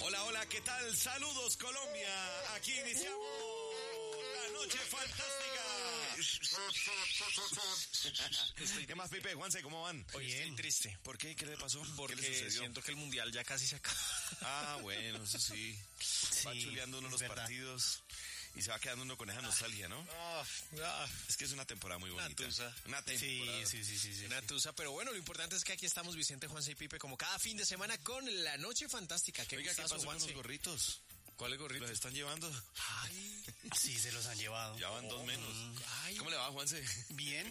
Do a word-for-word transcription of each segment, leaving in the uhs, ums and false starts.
Hola, hola, ¿qué tal? Saludos, Colombia. Aquí iniciamos la noche fantástica. ¿Qué más, Pipe? Juanse, ¿cómo van? Hoy estoy triste. ¿Por qué? ¿Qué le pasó? Porque ¿Qué le sucedió? siento que el mundial ya casi se acaba. Ah, bueno, eso sí. Va Sí, chuleando uno es los verdad. partidos y se va quedando uno con esa nostalgia, ¿no? Ah, ah. Es que es una temporada muy bonita. Una tusa. Una temporada. Sí, sí, sí, sí, sí. Una tusa, pero bueno, lo importante es que aquí estamos Vicente, Juanse y Pipe como cada fin de semana con la noche fantástica. ¿Qué Oiga, ¿qué gustazo, pasó con Juanse? los gorritos? ¿Cuáles gorritos? ¿Los están llevando? Ay, Sí, se los han llevado. Ya van dos Oh, menos. ay. ¿Cómo le va, Juanse? Bien.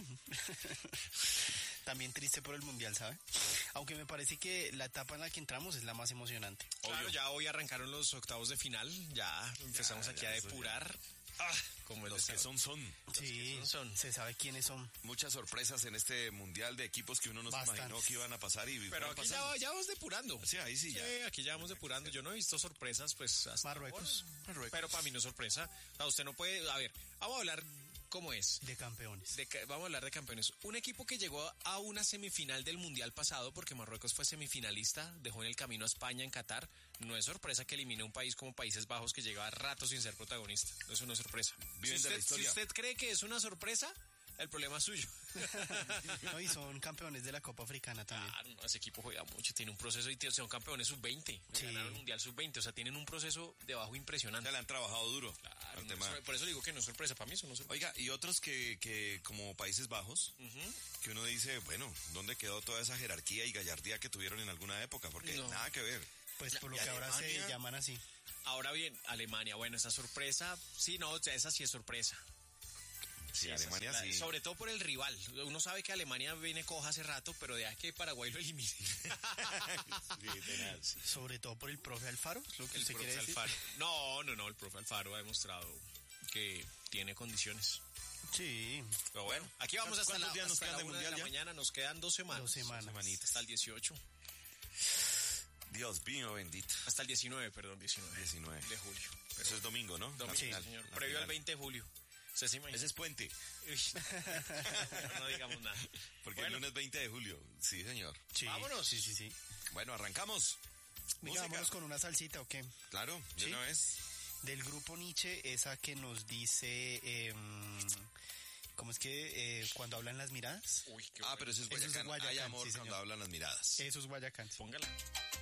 También triste por el mundial, ¿sabe? Aunque me parece que la etapa en la que entramos es la más emocionante. Claro, Obvio. ya hoy arrancaron los octavos de final, ya empezamos Ya, aquí ya, a eso depurar. Ah, como el Los que deseo. son, son. Sí, son, son. se sabe quiénes son. Muchas sorpresas en este mundial de equipos que uno no se Bastantes. imaginó que iban a pasar y Pero fueron aquí pasando. ya, ya vamos depurando. Sí, ahí sí, ya. Sí, aquí ya vamos depurando. Yo no he visto sorpresas, pues, hasta Marruecos. ahora. Marruecos. Pero para mí no es sorpresa. O sea, usted no puede... A ver, vamos a hablar cómo es. De campeones. De ca- vamos a hablar de campeones. Un equipo que llegó a una semifinal del Mundial pasado, porque Marruecos fue semifinalista, dejó en el camino a España en Qatar. No es sorpresa que elimine un país como Países Bajos que lleva rato sin ser protagonista. Eso no es sorpresa. Viven si, de la usted, si historia. usted cree que es una sorpresa, el problema es suyo. No, y son campeones de la Copa Africana también. Claro, no, ese equipo juega mucho, tiene un proceso y tiene- son campeones sub veinte. Sí. Ganaron el Mundial sub veinte, o sea, tienen un proceso de bajo impresionante. Ya le han trabajado duro Claro, al no tema. es- por eso digo que no es sorpresa, para mí eso no es sorpresa. Oiga, y otros que, que como Países Bajos, Ujú. que uno dice, bueno, ¿dónde quedó toda esa jerarquía y gallardía que tuvieron en alguna época? Porque No. nada que ver. Pues por lo ¿Y que ahora Alemania? se llaman así. Ahora bien, Alemania, bueno, esa sorpresa, sí, no, esa sí es sorpresa. Sí, esa Alemania la- sí. Sobre todo por el rival. Uno sabe que Alemania viene coja hace rato, pero de ahí que Paraguay lo elimine. Sí, tenaz. Sobre todo por el profe Alfaro, es lo que El usted profe quiere decir. Alfaro. No, no, no, el profe Alfaro ha demostrado que tiene condiciones. Sí, Pero bueno, aquí vamos hasta ¿Cuántos la, días nos hasta quedan la de una mundial de la ya? mañana, nos quedan dos semanas. Dos semanas. semanitas. Hasta el dieciocho. Dios mío bendito. Hasta el diecinueve, perdón, diecinueve. diecinueve. De julio. Eso es domingo, ¿no? Domingo, La Sí, final, señor. la Previo al final. veinte de julio. ¿Usted se imagina? Ese es puente. Uy. No digamos nada. Porque Bueno, el lunes veinte de julio. Sí, señor. sí. Vámonos. Sí, sí, sí. Bueno, arrancamos. Venga, Música. vámonos con una salsita, ¿o qué? Claro, de Sí. una vez. Del grupo Nietzsche, esa que nos dice... Eh, ¿cómo es que eh, cuando hablan las miradas? Uy, qué Ah, pero eso es Eso es Guayacán. Guayacán, Hay amor sí, cuando señor. hablan las miradas. Eso es Guayacán. Póngala.